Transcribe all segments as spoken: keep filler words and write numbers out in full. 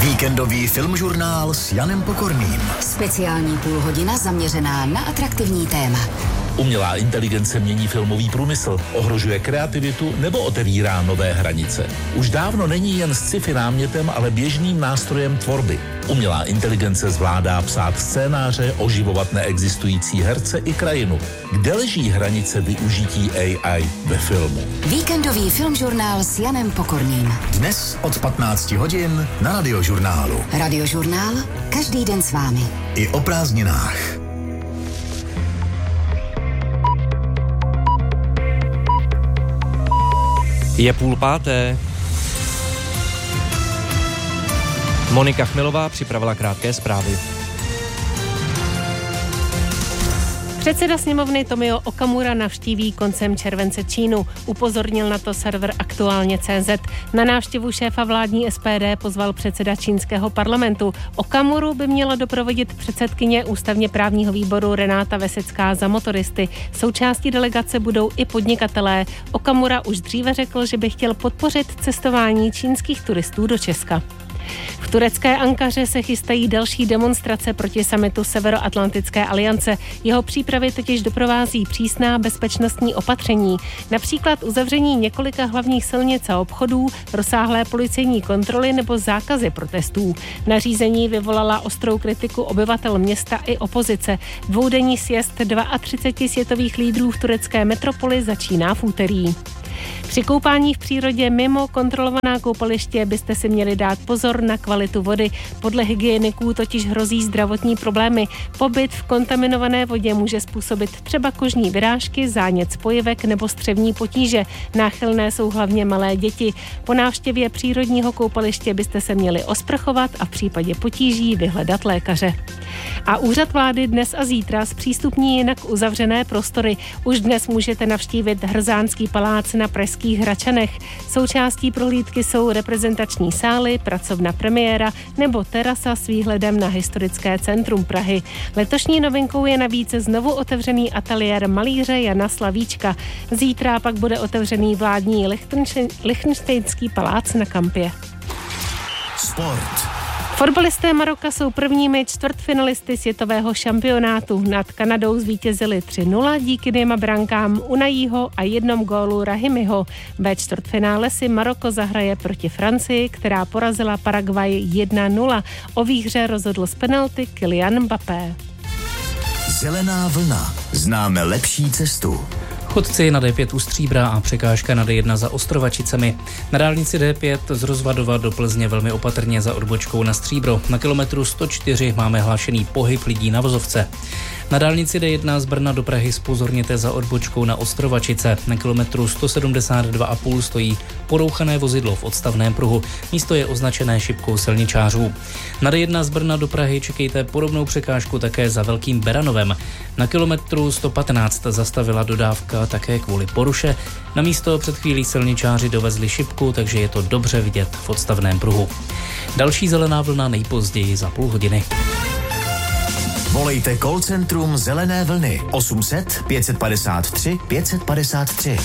Víkendový filmžurnál s Janem Pokorným. Speciální půlhodina zaměřená na atraktivní téma. Umělá inteligence mění filmový průmysl, ohrožuje kreativitu nebo otevírá nové hranice. Už dávno není jen sci-fi námětem, ale běžným nástrojem tvorby. Umělá inteligence zvládá psát scénáře, oživovat neexistující herce i krajinu. Kde leží hranice využití A I ve filmu? Víkendový filmžurnál s Janem Pokorným. Dnes od patnácti hodin na Radiožurnálu. Radiožurnál každý den s vámi. I o prázdninách. Je půl páté. Monika Chmelová připravila krátké zprávy. Předseda sněmovny Tomio Okamura navštíví koncem července Čínu. Upozornil na to server Aktuálně tečka cé zet. Na návštěvu šéfa vládní S P D pozval předseda čínského parlamentu. Okamuru by měla doprovodit předsedkyně ústavně právního výboru Renáta Vesecká za motoristy. Součástí delegace budou i podnikatelé. Okamura už dříve řekl, že by chtěl podpořit cestování čínských turistů do Česka. V turecké Ankaře se chystají další demonstrace proti summitu Severoatlantické aliance. Jeho přípravy totiž doprovází přísná bezpečnostní opatření. Například uzavření několika hlavních silnic a obchodů, rozsáhlé policejní kontroly nebo zákazy protestů. Nařízení vyvolala ostrou kritiku obyvatel města i opozice. Dvoudenní sjezd třiceti dvou světových lídrů v turecké metropoli začíná v úterý. Při koupání v přírodě mimo kontrolovaná koupaliště byste si měli dát pozor na kvalitu vody. Podle hygieniků totiž hrozí zdravotní problémy. Pobyt v kontaminované vodě může způsobit třeba kožní vyrážky, zánět spojivek nebo střevní potíže. Náchylné jsou hlavně malé děti. Po návštěvě přírodního koupaliště byste se měli osprchovat a v případě potíží vyhledat lékaře. A úřad vlády dnes a zítra zpřístupní jinak uzavřené prostory. Už dnes můžete navštívit Hrzánský palác na pražských Hračanech. Součástí prohlídky jsou reprezentační sály, pracovna premiéra nebo terasa s výhledem na historické centrum Prahy. Letošní novinkou je navíc znovu otevřený ateliér malíře Jana Slavíčka. Zítra pak bude otevřený vládní Lichtenštejnský palác na Kampě. Sport. Fotbalisté Maroka jsou prvními čtvrtfinalisty světového šampionátu. Nad Kanadou zvítězili tři nula díky dvěma brankám Unajího a jednom gólu Rahimiho. Ve čtvrtfinále si Maroko zahraje proti Francii, která porazila Paraguay jedna nula. O výhře rozhodl z penalty Kylian Mbappé. Zelená vlna. Známe lepší cestu. Chodci na D pět u Stříbra a překážka na D jedna za Ostrovačicemi. Na dálnici D pět z Rozvadova do Plzně velmi opatrně za odbočkou na Stříbro. Na kilometru sto čtyři máme hlášený pohyb lidí na vozovce. Na dálnici D jedna z Brna do Prahy zpozorněte za odbočkou na Ostrovačice. Na kilometru sto sedmdesát dva a půl stojí porouchané vozidlo v odstavném pruhu. Místo je označené šipkou silničářů. Na D jedna z Brna do Prahy čekejte podobnou překážku také za Velkým Beranovem. Na kilometru sto patnáct zastavila dodávka také kvůli poruše. Na místo před chvílí silničáři dovezli šipku, takže je to dobře vidět v odstavném pruhu. Další zelená vlna nejpozději za půl hodiny. Volejte call centrum Zelené vlny osm set pět padesát tři pět padesát tři.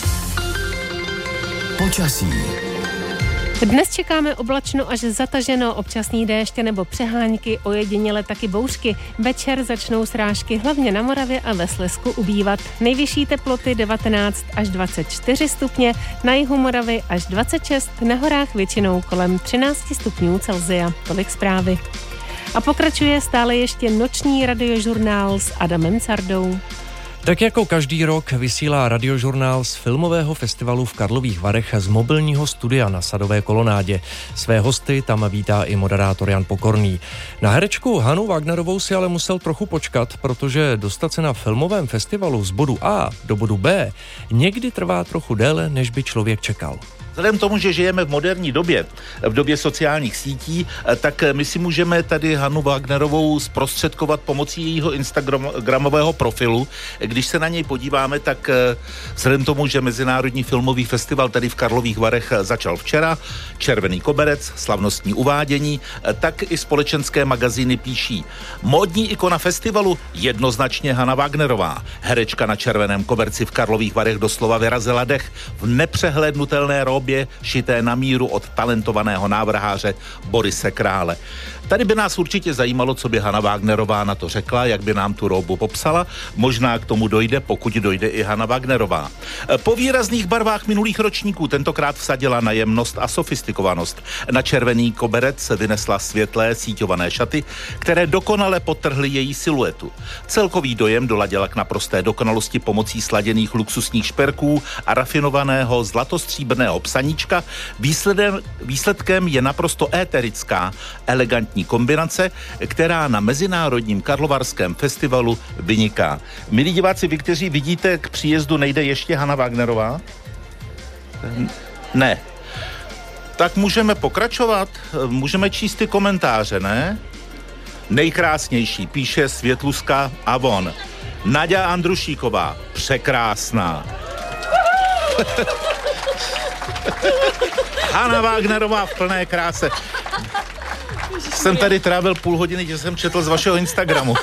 Počasí. Dnes čekáme oblačno až zataženo, občasný déšť nebo přehánky, ojediněle taky bouřky. Večer začnou srážky hlavně na Moravě a ve Slezsku ubývat. Nejvyšší teploty devatenáct až dvacet čtyři stupně, na jihu Moravy až dvacet šest, na horách většinou kolem třináct stupňů Celsia. Tolik zprávy. A pokračuje stále ještě noční radiožurnál s Adamem Cardou. Tak jako každý rok vysílá radiožurnál z filmového festivalu v Karlových Varech z mobilního studia na Sadové kolonádě. Své hosty tam vítá i moderátor Jan Pokorný. Na herečku Hanu Wagnerovou si ale musel trochu počkat, protože dostat se na filmovém festivalu z bodu A do bodu B někdy trvá trochu déle, než by člověk čekal. Vzhledem k tomu, že žijeme v moderní době, v době sociálních sítí, tak my si můžeme tady Hanu Wagnerovou zprostředkovat pomocí jejího instagramového profilu. Když se na něj podíváme, tak vzhledem k tomu, že Mezinárodní filmový festival tady v Karlových Varech začal včera, Červený koberec, slavnostní uvádění, tak i společenské magazíny píší: módní ikona festivalu jednoznačně Hana Wagnerová. Herečka na Červeném koberci v Karlových Varech doslova vyrazila dech v nepřehlédnutelné róbě. obě šité na míru od talentovaného návrháře Borise Krále. Tady by nás určitě zajímalo, co by Hana Wagnerová na to řekla, jak by nám tu roubu popsala. Možná k tomu dojde, pokud dojde i Hana Wagnerová. Po výrazných barvách minulých ročníků tentokrát vsadila na jemnost a sofistikovanost. Na červený koberec vynesla světlé síťované šaty, které dokonale podtrhly její siluetu. Celkový dojem doladila k naprosté dokonalosti pomocí sladěných luxusních šperků a rafinovaného zlatostříbrného psaníčka. Výsledem, výsledkem je naprosto éterická, elegantní kombinace, která na Mezinárodním karlovarském festivalu vyniká. Milí diváci, vy, kteří vidíte, k příjezdu nejde ještě Hana Wagnerová? Ne. Tak můžeme pokračovat, můžeme číst ty komentáře, ne? Nejkrásnější, píše Světluska Avon. Naďa Andrušíková, překrásná. Hana Wagnerová v plné kráse. Jsem tady trávil půl hodiny, že jsem četl z vašeho Instagramu.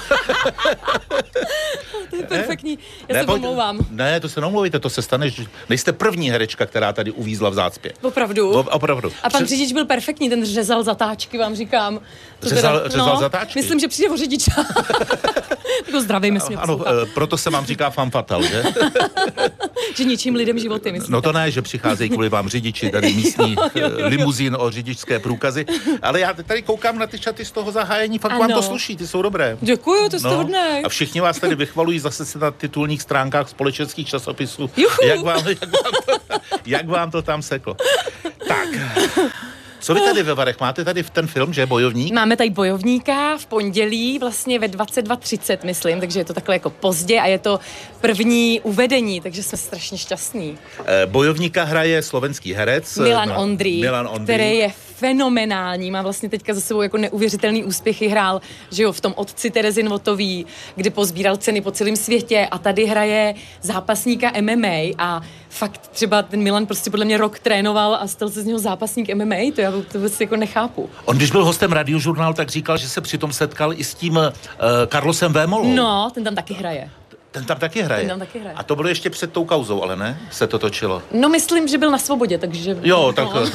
To je perfektní, já ne, se pomlouvám. Ne, to se neomlouvíte, to se stane, že nejste první herečka, která tady uvízla v zácpě. Opravdu? O, opravdu. A pan řidič byl perfektní, ten řezal zatáčky, vám říkám. To řezal, teda, řezal no, zatáčky? Myslím, že přijde o řidiča. Jako zdravím, myslím. Ano, ano, proto se vám říká femme fatale, že? Že ničím lidem životy, myslím. No to ne, že přicházejí kvůli vám řidiči, tady místní jo, jo, jo. limuzín o řidičské průkazy, ale já tady koukám na ty šaty z toho zahájení, fakt ano. Vám to sluší, ty jsou dobré. Děkuju, to jste no, hodnej. A všichni vás tady vychvalují zase se na titulních stránkách společenských časopisů. Jak vám, jak, vám to, jak vám to tam seklo. Tak... Co vy tady ve Varech? Máte tady ten film, že Bojovník? Máme tady Bojovníka v pondělí, vlastně ve dvacet dva třicet, myslím, takže je to takhle jako pozdě a je to první uvedení, takže jsme strašně šťastní. E, Bojovníka hraje slovenský herec Milan Ondrík, Milan Ondrík, který je fenomenální, má vlastně teďka za sebou jako neuvěřitelný úspěchy, hrál, že jo, v tom Otci Terezy Notový, kdy pozbíral ceny po celém světě a tady hraje zápasníka M M A a fakt třeba ten Milan prostě podle mě rok trénoval a stal se z něho zápasník M M A, to já to vůbec jako nechápu. On když byl hostem Radiožurnálu, tak říkal, že se přitom setkal i s tím uh, Carlosem Vémolou. No, ten tam taky hraje. Ten tam taky hraje. Ten tam taky hraje. A to bylo ještě před tou kauzou, ale ne? Se to točilo. No myslím, že byl na svobodě, takže... Jo, tak... No.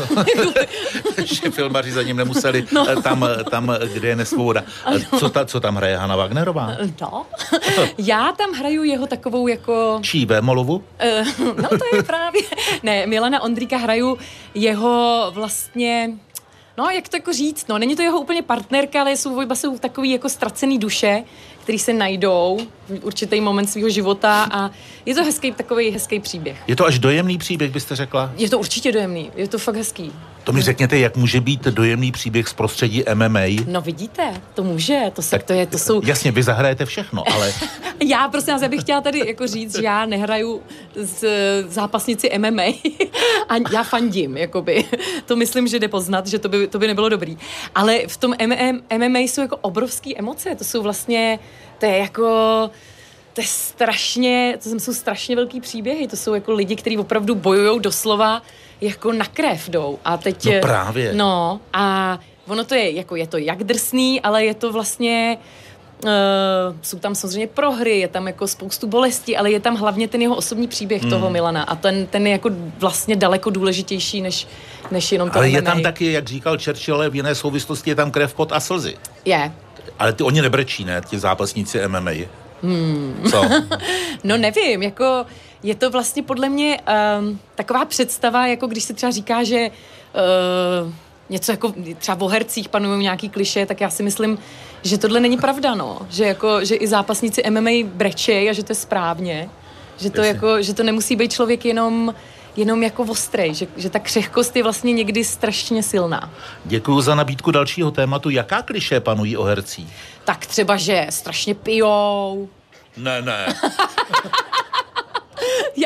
že filmaři za ním nemuseli no. tam, tam, kde je nesvoboda. Co, ta, co tam hraje Hana Wagnerová? No. Já tam hraju jeho takovou jako... Čí, Vémolovu? No to je právě... Ne, Milana Ondríka hraju jeho vlastně... No, jak to jako říct, no, není to jeho úplně partnerka, ale jsou oba jsou takový jako ztracený duše, který se najdou v určitý moment svého života a je to hezký, takový hezký příběh. Je to až dojemný příběh, byste řekla? Je to určitě dojemný, je to fakt hezký. To mi řekněte, jak může být dojemný příběh z prostředí M M A? No vidíte, to může, to, se, to, je, to jsou... Jasně, vy zahrajete všechno, ale... Já prostě já bych chtěla tady jako říct, že já nehraju z zápasnici M M A a já fandím, jakoby. To myslím, že jde poznat, že to by, to by nebylo dobrý. Ale v tom M M A jsou jako obrovský emoce, to jsou vlastně, to je jako... To je strašně, to jsou strašně velký příběhy, to jsou jako lidi, kteří opravdu bojujou doslova jako na krev jdou. A teď... No právě. No a ono to je, jako je to jak drsný, ale je to vlastně... Uh, jsou tam samozřejmě prohry, je tam jako spoustu bolesti, ale je tam hlavně ten jeho osobní příběh hmm. toho Milana a ten, ten je jako vlastně daleko důležitější, než, než jenom to ale M M A. Je tam taky, jak říkal Churchill, ale v jiné souvislosti je tam krev, pot a slzy. Je. Ale ty, oni nebrečí, ne, ti zápasníci M M A. Hmm. Co? No nevím, jako je to vlastně podle mě um, taková představa, jako když se třeba říká, že uh, něco jako třeba o hercích panují nějaký klišé, tak já si myslím, že tohle není pravda, no. Že, jako, že i zápasníci M M A brečej a že to je správně. Že to, jako, že to nemusí být člověk jenom, jenom jako ostrej. Že, že ta křehkost je vlastně někdy strašně silná. Děkuju za nabídku dalšího tématu. Jaká klišé panují o hercích? Tak třeba, že strašně pijou. Ne, ne. Já,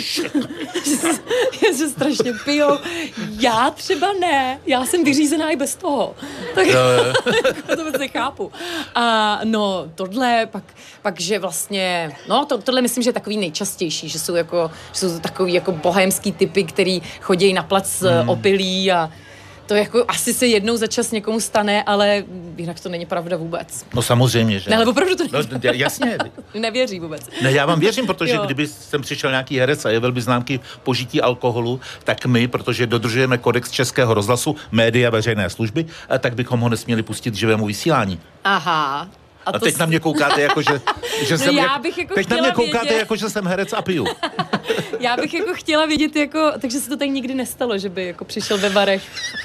že strašně pijou. Já třeba ne. Já jsem vyřízená i bez toho. Tak to vůbec nechápu. A no, tohle pak, pak že vlastně, no to, tohle myslím, že je takový nejčastější, že jsou jako, že jsou takový jako bohémský typy, který chodí na plac hmm. opilí a To jako asi se jednou za čas někomu stane, ale jinak to není pravda vůbec. No samozřejmě, že. Ne, ale opravdu to není. No, jasně. Nevěří vůbec. Ne, já vám věřím, protože jo. kdyby sem přišel nějaký herec a jevil by známky požití alkoholu, tak my, protože dodržujeme kodex Českého rozhlasu, média veřejné služby, tak bychom ho nesměli pustit živému vysílání. Aha. A, a teď s... na mě koukáte jako, že, že no jsem... já jak... bych jako teď na mě koukáte vědět... jako, že jsem herec a piju. Já bych jako chtěla vědět, jako... Takže se to tak nikdy nestalo, že by jako přišel ve Varech.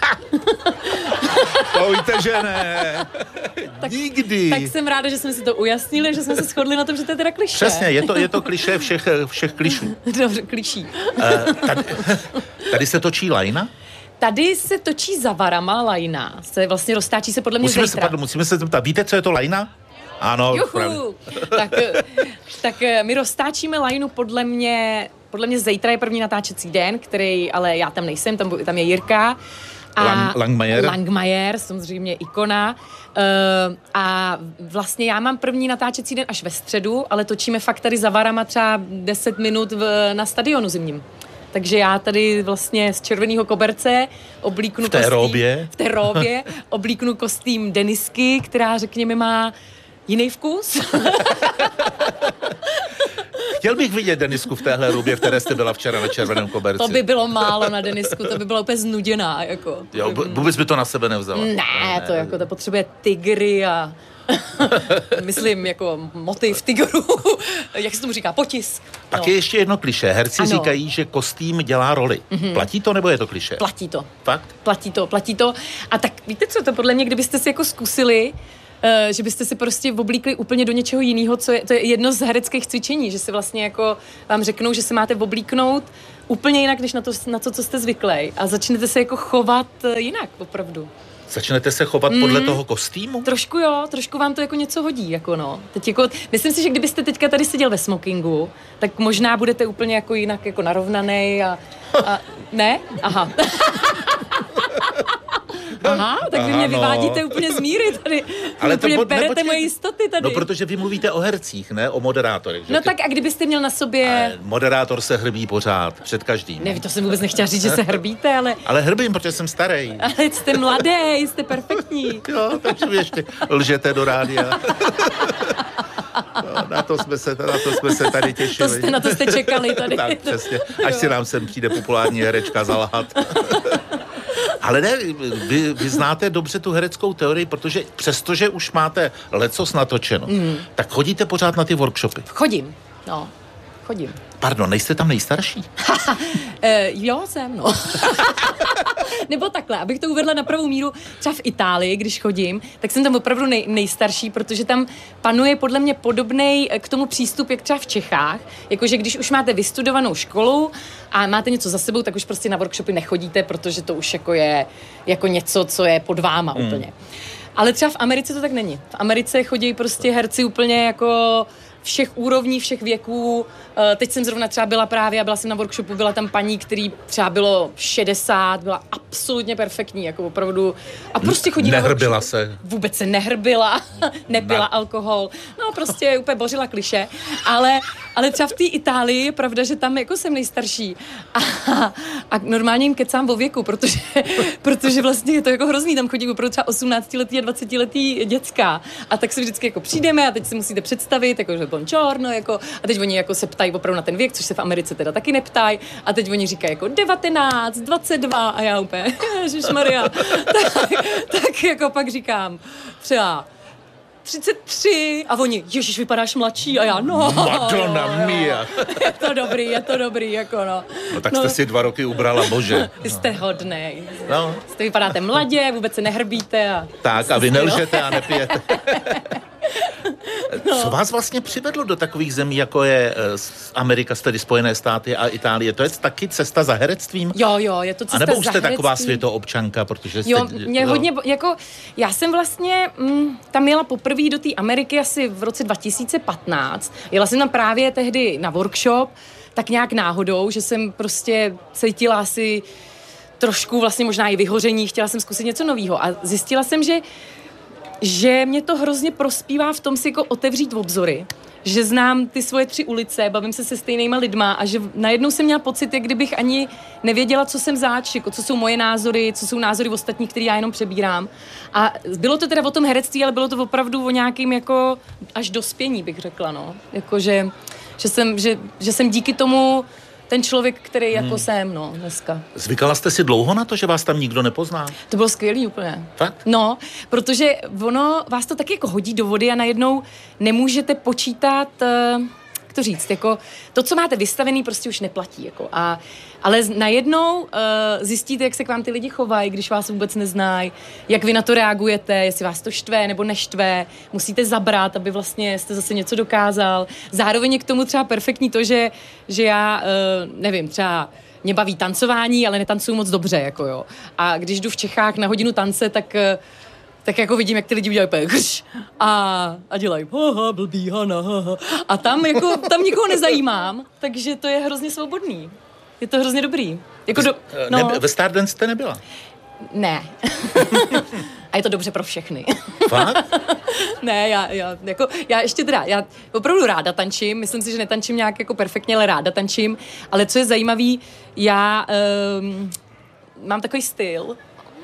To víte, že ne. Tak, nikdy. Tak jsem ráda, že jsme si to ujasnili, že jsme se shodli na tom, že to je teda klišé. Přesně, je to, je to klišé všech, všech klišů. Dobře, kliší. Uh, tady, tady se točí lajna? Tady se točí za varama lajna. Se vlastně roztáčí se podle mě musíme zítra. Se, pardon, musíme se zeptat, víte, co je to lajna? Ano, Juhu. tak, tak my roztáčíme lajnu podle mě, podle mě zítra je první natáčecí den, který, ale já tam nejsem, tam, tam je Jirka. A Lang, Langmajer. Langmajer, samozřejmě ikona. Uh, a vlastně já mám první natáčecí den až ve středu, ale točíme fakt tady za varama třeba deset minut v, na stadionu zimním. Takže já tady vlastně z červeného koberce oblíknu v té kostým, róbě. v té róbě oblíknu kostým Denisky, která řekněme má jiný vkus. Chtěl bych vidět Denisku v téhle rubě, v které jste byla včera na červeném koberci. To by bylo málo na Denisku, to by byla úplně znuděná. Jako. Jo, vůbec by to na sebe nevzala. Ne, ne. to jako to potřebuje tygry a myslím jako motiv tygru, jak se tomu říká, potisk. Pak no. je ještě jedno klišé. Herci ano. říkají, že kostým dělá roli. Mm-hmm. Platí to, nebo je to klišé? Platí to. Fakt? Platí to, platí to. A tak víte co, to podle mě, kdybyste si jako zkusili, Uh, že byste si prostě oblíkli úplně do něčeho jiného, co je, to je jedno z hereckých cvičení, že si vlastně jako vám řeknou, že se máte oblíknout úplně jinak, než na to, na to co jste zvyklí a začnete se jako chovat jinak, opravdu. Začnete se chovat mm. podle toho kostýmu? Trošku jo, trošku vám to jako něco hodí, jako no. Teď jako, myslím si, že kdybyste teďka tady seděl ve smokingu, tak možná budete úplně jako jinak jako narovnanej a, a ne? Aha. Aha, tak vy mě no. vyvádíte úplně z míry tady. Ale úplně to, berete nepočkej. moje jistoty tady. No, protože vy mluvíte o hercích, ne o moderátorech. Že? No tak a kdybyste měl na sobě... Ale moderátor se hrbí pořád, před každým. Ne, to jsem vůbec nechtěla říct, že se hrbíte, ale... Ale hrbím, protože jsem starý. Ale jste mladý, jste perfektní. Jo, takže vy ještě lžete do rádia. No, na to jsme se, na to jsme se tady těšili. To jste, na to jste čekali tady. Tak přesně, až si nám sem přijde populární herečka zalhat. Ale ne, vy, vy znáte dobře tu hereckou teorii, protože přestože už máte lecos natočeno, mm. tak chodíte pořád na ty workshopy. Chodím, no, chodím. Pardon, nejste tam nejstarší? e, jo, jsem, no. Nebo takhle, abych to uvedla na pravou míru, třeba v Itálii, když chodím, tak jsem tam opravdu nej, nejstarší, protože tam panuje podle mě podobnej k tomu přístup, jak třeba v Čechách, jakože když už máte vystudovanou školu a máte něco za sebou, tak už prostě na workshopy nechodíte, protože to už jako je jako něco, co je pod váma mm. úplně. Ale třeba v Americe to tak není. V Americe chodí prostě herci úplně jako všech úrovní, všech věků. Teď jsem zrovna třeba byla právě, a byla jsem na workshopu, byla tam paní, který třeba bylo šedesát, byla absolutně perfektní, jako opravdu. A prostě chodí na workshop. Nehrbila se. Vůbec se nehrbila, nepila Na. alkohol. No prostě úplně bořila kliše. Ale, ale třeba v té Itálii je pravda, že tam jako jsem nejstarší. A, a normálně jim kecám o věku, protože, protože vlastně je to jako hrozný. Tam chodí opravdu třeba osmnáctiletý a dvacetiletý děcka. A tak se vždycky jako přijdeme a teď si musíte představit, jako, že buongiorno, jako, a teď oni jako se ptají opravdu na ten věk, což se v Americe teda taky neptají. A teď oni říkají jako devatenáct, dvacet dva a já úplně, ježišmarja. tak, tak jako pak říkám třeba třicet tři a oni, ježiš, vypadáš mladší a já, no. Madonna mia. Je to dobrý, je to dobrý, jako no. No tak jste no. si dva roky ubrala, bože. Vy jste hodnej. No. Jste vypadáte mladě, vůbec se nehrbíte. A tak a vy nelžete a nepijete. No. Co vás vlastně přivedlo do takových zemí, jako je Amerika, tedy Spojené státy a Itálie? To je taky cesta za herectvím? Jo, jo, je to cesta za herectvím. A nebo už jste taková světoobčanka, protože jste... Jo, mě jo. hodně, jako, já jsem vlastně mm, tam jela poprvé do té Ameriky asi v roce dva tisíce patnáct. Jela jsem tam právě tehdy na workshop, tak nějak náhodou, že jsem prostě cítila asi trošku vlastně možná i vyhoření, chtěla jsem zkusit něco nového a zjistila jsem, že že mě to hrozně prospívá v tom si jako otevřít obzory. že znám ty svoje tři ulice, bavím se se stejnýma lidma a že najednou jsem měla pocit, jak kdybych ani nevěděla, co jsem zač, jako co jsou moje názory, co jsou názory ostatních, který já jenom přebírám. A bylo to teda o tom herectví, ale bylo to opravdu o nějakým jako až dospění, bych řekla, no. Jako, že, že, jsem, že, že jsem díky tomu ten člověk, který jako hmm. jsem, no, dneska. Zvykala jste si dlouho na to, že vás tam nikdo nepozná? To bylo skvělý úplně. Fakt? No, protože ono vás to taky jako hodí do vody a najednou nemůžete počítat, uh, jak to říct, jako to, co máte vystavený, prostě už neplatí, jako. A, ale najednou uh, zjistíte, jak se k vám ty lidi chovají, když vás vůbec neznají, jak vy na to reagujete, jestli vás to štve nebo neštve, musíte zabrat, aby vlastně jste zase něco dokázal. Zároveň je k tomu třeba perfektní to, že, že já, uh, nevím, třeba mě baví tancování, ale netancuju moc dobře, jako jo. A když jdu v Čechách na hodinu tance, tak uh, tak jako vidím, jak ty lidi udělají krš a, a dělají haha, blbý, hana, haha. A tam jako, tam nikoho nezajímám, takže to je hrozně svobodný. Je to hrozně dobrý. Jako do, no. ne, ve Stardance jste nebyla? Ne. A je to dobře pro všechny. Fakt? Ne, já, já, jako, já ještě teda, já opravdu ráda tančím, myslím si, že netančím nějak jako perfektně, ale ráda tančím, ale co je zajímavý, já um, mám takový styl,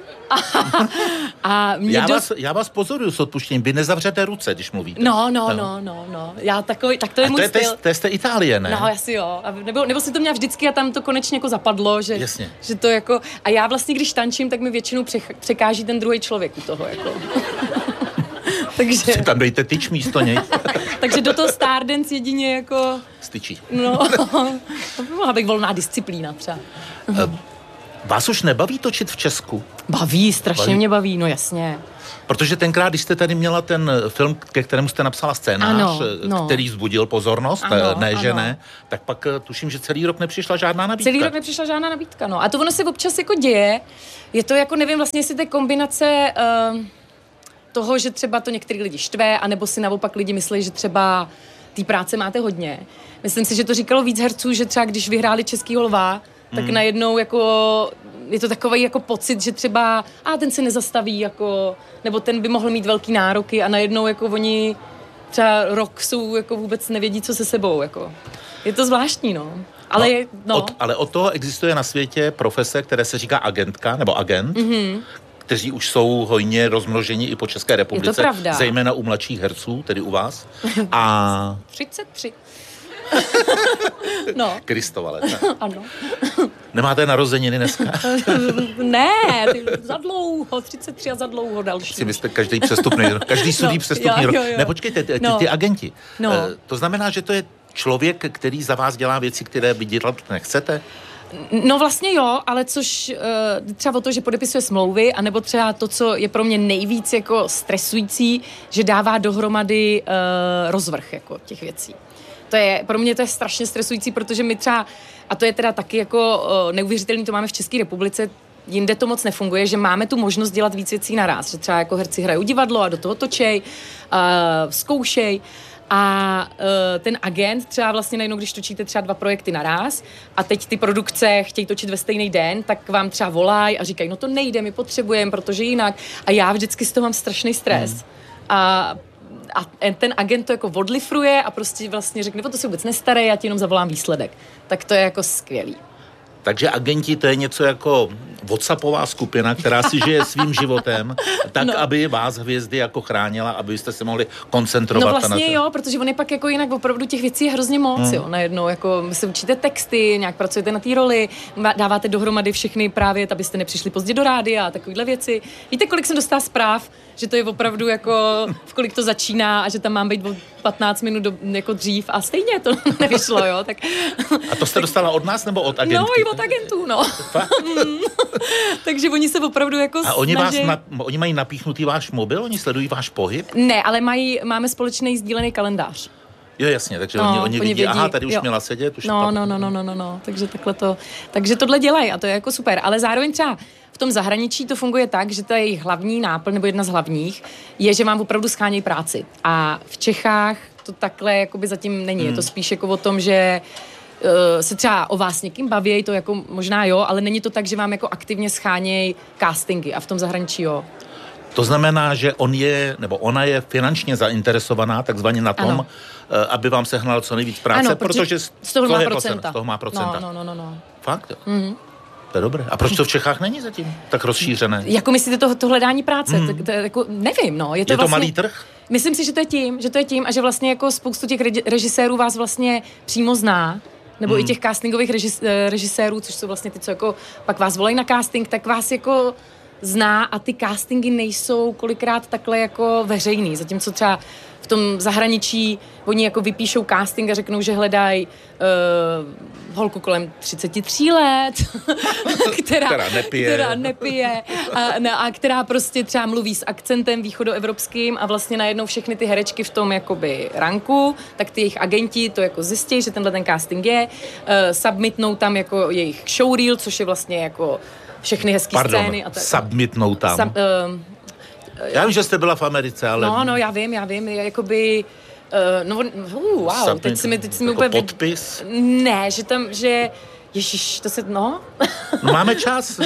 a já, dost... vás, já vás pozoruju s odpuštěním, vy nezavřete ruce, když mluvíte. No, no, no, no, no. Já takový, tak to je a můj to je, styl. To je z té Itálie, ne? No, asi jo. A nebo, nebo si to měla vždycky a tam to konečně jako zapadlo, že, Jasně. že to jako... A já vlastně, když tančím, tak mi většinou překáží ten druhý člověk u toho, jako. Takže... Si tam dejte tyč místo něj. Takže do toho Stardance jedině jako... Styčí. No, to by mohla být volná disciplína třeba. Vás už nebaví točit v Česku? Baví, strašně baví. Mě baví, no jasně. Protože tenkrát, když jste tady měla ten film, ke kterému jste napsala scénář, ano, no. který vzbudil pozornost, ano, ne, že ano. ne, tak pak tuším, že celý rok nepřišla žádná nabídka. Celý rok nepřišla žádná nabídka, no. A to ono se občas jako děje. Je to jako, nevím vlastně, jestli to je kombinace uh, toho, že třeba to některý lidi štve, anebo si naopak lidi myslí, že třeba té práce máte hodně. Myslím si, že to říkalo víc herců, že třeba když vyhráli Českýho lva, tak hmm. najednou jako je to takový jako pocit, že třeba a ten se nezastaví, jako, nebo ten by mohl mít velký nároky a najednou jako oni třeba rok jsou jako vůbec nevědí, co se sebou, jako. Je to zvláštní, no. Ale, no, je, no. Od, ale od toho existuje na světě profese, které se říká agentka, nebo agent, mm-hmm. kteří už jsou hojně rozmnoženi i po České republice. Je to pravda. Zejména u mladších herců, tedy u vás. A... třicet tři. No. Kristova Ano. Nemáte narozeniny dneska? Ne, ty, za dlouho, třicet tři a za dlouho další. Si myslíte, každý přestupný rok, každý sudý no, přestupný rok. Ne, počkejte, ty, no. ty agenti. No. To znamená, že to je člověk, který za vás dělá věci, které vy dělat nechcete? No vlastně jo, ale což uh, třeba o to, že podepisuje smlouvy, anebo třeba to, co je pro mě nejvíc jako stresující, že dává dohromady uh, rozvrh jako těch věcí. To je, pro mě to je strašně stresující, protože my třeba, a to je teda taky jako uh, neuvěřitelný, to máme v České republice, jinde to moc nefunguje, že máme tu možnost dělat víc věcí naraz, že třeba jako herci hrajou divadlo a do toho točej, uh, zkoušej a uh, ten agent třeba vlastně najednou, když točíte třeba dva projekty naraz a teď ty produkce chtějí točit ve stejný den, tak vám třeba volají a říkají, no to nejde, my potřebujeme, protože jinak. A já vždycky z toho mám strašný stres. Hmm. A A ten agent to jako odlifruje a prostě vlastně řekne, o to se vůbec nestaré, já ti jenom zavolám výsledek. Tak to je jako skvělý. Takže agenti to je něco jako WhatsAppová skupina, která si žije svým životem, tak, no. aby vás hvězdy jako chránila, abyste se mohli koncentrovat. No vlastně na to. jo, protože on je pak jako jinak opravdu těch věcí je hrozně moc, hmm. jo, najednou, jako vy se učíte texty, nějak pracujete na té roli, dáváte dohromady všechny právě, abyste nepřišli pozdě do rádia a takovýhle věci. Víte, kolik jsem dostala zpráv, že to je opravdu jako, v kolik to začíná a že tam mám být o patnáct minut do, jako dřív a stejně to nevyšlo, jo, tak. A to jste dostala od nás nebo od agentů? No, i od agentů, no. Takže oni se opravdu jako A oni, snaží... vás na, oni mají napíchnutý váš mobil? Oni sledují váš pohyb? Ne, ale mají, máme společný sdílený kalendář. Jo, jasně, takže no, oni, oni, vidí, vědí, aha, tady už jo. měla sedět. Už no, no, no, no, no, no, no, takže takhle to, takže tohle dělají a to je jako super, ale zároveň třeba v tom zahraničí to funguje tak, že ta jejich hlavní náplň, nebo jedna z hlavních, je, že vám opravdu schánějí práci. A v Čechách to takhle jakoby zatím není, hmm. je to spíš jako o tom, že Uh, se třeba o vás někým baví, to jako možná jo, ale není to tak, že vám jako aktivně schánějí castingy a v tom zahraničí jo. To znamená, že on je, nebo ona je finančně zainteresovaná takzvaně na tom, ano. aby vám sehnal co nejvíc práce, ano, protože z toho má procenta. Z toho má procenta. No, no, no, no. Fakt? Mm-hmm. To je dobré. A proč to v Čechách není zatím tak rozšířené? Jako myslíte to, to hledání práce? Mm. Tak, to, jako, nevím, no. Je to, je to vlastně, malý trh? Myslím si, že to je tím, že to je tím a že vlastně jako spoustu těch režisérů vás vlastně přímo zná, nebo mm. i těch castingových režis, režisérů, což jsou vlastně ty, co jako pak vás volají na casting, tak vás jako zná a ty castingy nejsou kolikrát takhle jako veřejný. Zatímco třeba v tom zahraničí oni jako vypíšou casting a řeknou, že hledají uh, holku kolem třicet tři let, která, která nepije, která nepije a, na, a která prostě třeba mluví s akcentem východoevropským a vlastně najednou všechny ty herečky v tom jakoby ranku, tak ty jejich agenti to jako zjistí, že tenhle ten casting je, uh, submitnou tam jako jejich showreel, což je vlastně jako všechny hezký Pardon, scény. A tak. submitnou tam. Sub, uh, já vím, že jste byla v Americe, ale... No, no, já vím, já vím, jakoby... Uh, no, uh, wow, Submit, teď si mi, teď si mi jako úplně... podpis? Ne, že tam, že... Ježiš, to se, no... no máme čas.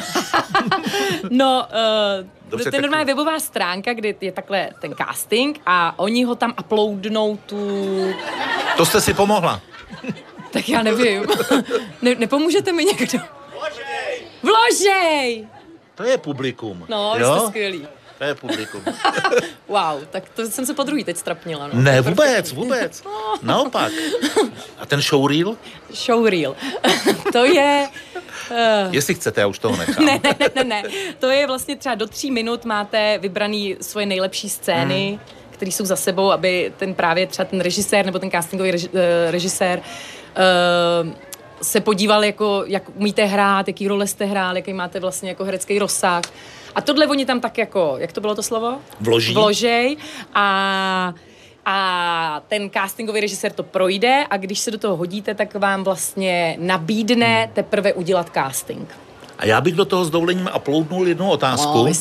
no, uh, Dobře, to je normálně webová stránka, kde je takhle ten casting a oni ho tam uploadnou tu... To jste si pomohla. Tak já nevím. ne, nepomůžete mi někdo? Vložej! Vložej! To je publikum. No, vy jste skvělý. To je publikum. Wow, tak to jsem se po druhý teď strapnila. No. Ne, vůbec, vůbec. Naopak. A ten showreel? Showreel. to je... Uh... Jestli chcete, já už toho nechám. ne, ne, ne, ne. To je vlastně třeba do tří minut máte vybraný svoje nejlepší scény, hmm. které jsou za sebou, aby ten právě třeba ten režisér nebo ten castingový reži, uh, režisér uh, se podíval, jako, jak umíte hrát, jaký role jste hrál, jaký máte vlastně jako herecký rozsah. A tohle oni tam tak jako, jak to bylo to slovo? Vloží. Vložej. A, a ten castingový režisér to projde a když se do toho hodíte, tak vám vlastně nabídne teprve udělat casting. A já bych do toho s dovolením uploadnul jednu otázku. No,